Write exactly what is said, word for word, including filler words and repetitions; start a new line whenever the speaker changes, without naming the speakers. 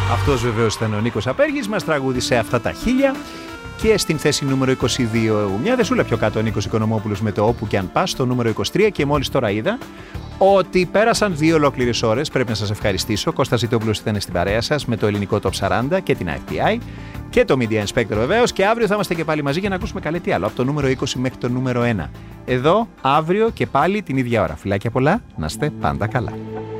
Αυτός βεβαίως ήταν ο Νίκος Απέργης, μας τραγούδισε αυτά τα χίλια. Και στην θέση νούμερο είκοσι δύο, μια δεσούλα πιο κάτω, ο Νίκος Οικονομόπουλος με το Όπου και αν πας, στο νούμερο είκοσι τρία. Και μόλις τώρα είδα ότι πέρασαν δύο ολόκληρες ώρες. Πρέπει να σας ευχαριστήσω. Κώστας Ζητόπουλος ήταν στην παρέα σας με το ελληνικό Top σαράντα και την F T I και το Media Inspector βεβαίως. Και αύριο θα είμαστε και πάλι μαζί για να ακούσουμε καλέ τι άλλο, από το νούμερο είκοσι μέχρι το νούμερο ένα. Εδώ, αύριο και πάλι την ίδια ώρα. Φιλάκια πολλά, να είστε πάντα καλά.